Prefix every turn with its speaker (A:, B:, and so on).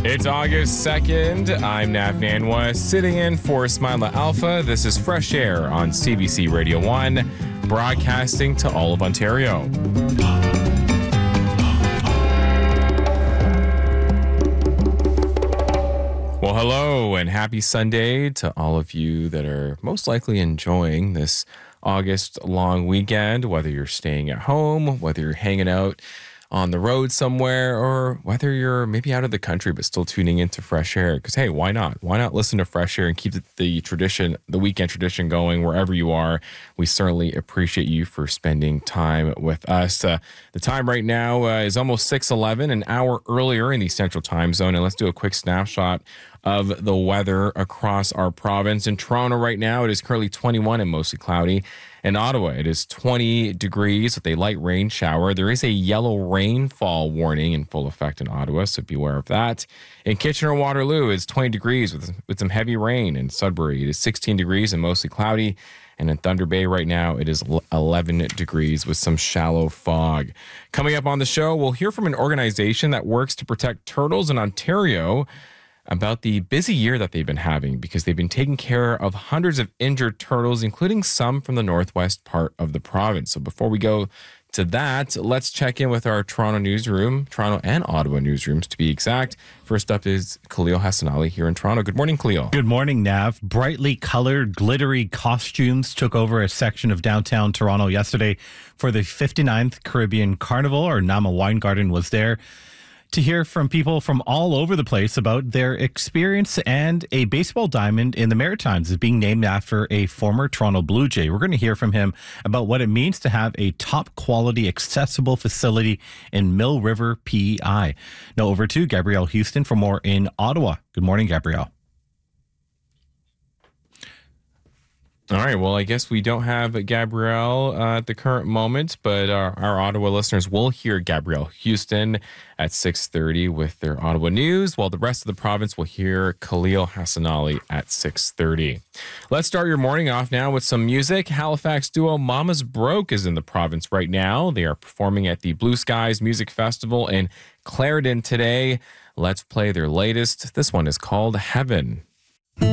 A: It's August 2nd. I'm Nav Nanwa, sitting in for Smiler Alpha. This is Fresh Air on CBC Radio 1, broadcasting to all of Ontario. Well, hello and happy Sunday to all of you that are most likely enjoying this August long weekend, whether you're staying at home, whether you're hanging out on the road somewhere, or whether you're maybe out of the country but still tuning into Fresh Air. Because, hey, why not? Why not listen to Fresh Air and keep the tradition, the weekend tradition going wherever you are? We certainly appreciate you for spending time with us. The time right now is almost 6:11, an hour earlier in the Central Time Zone. And let's do a quick snapshot of the weather across our province. In Toronto right now, it is currently 21 and mostly cloudy. In Ottawa, it is 20 degrees with a light rain shower. There is a yellow rainfall warning in full effect in Ottawa, so beware of that. In Kitchener-Waterloo, it's 20 degrees with some heavy rain. In Sudbury, it is 16 degrees and mostly cloudy. And in Thunder Bay right now, it is 11 degrees with some shallow fog. Coming up on the show, we'll hear from an organization that works to protect turtles in Ontario about the busy year that they've been having because they've been taking care of hundreds of injured turtles, including some from the northwest part of the province. So before we go to that, let's check in with our Toronto newsroom, Toronto and Ottawa newsrooms to be exact. First up is Khalil Hassanali here in Toronto. Good morning, Khalil.
B: Good morning, Nav. Brightly colored, glittery costumes took over a section of downtown Toronto yesterday for the 59th Caribbean Carnival, or Nama Wine Garden was there to hear from people from all over the place about their experience, and a baseball diamond in the Maritimes is being named after a former Toronto Blue Jay. We're going to hear from him about what it means to have a top quality, accessible facility in Mill River, PEI. Now over to Gabrielle Houston for more in Ottawa. Good morning, Gabrielle.
A: All right. Well, I guess we don't have Gabrielle at the current moment, but our Ottawa listeners will hear Gabrielle Houston at 6:30 with their Ottawa news, while the rest of the province will hear Khalil Hassanali at 6:30. Let's start your morning off now with some music. Halifax duo Mama's Broke is in the province right now. They are performing at the Blue Skies Music Festival in Clarendon today. Let's play their latest. This one is called Heaven.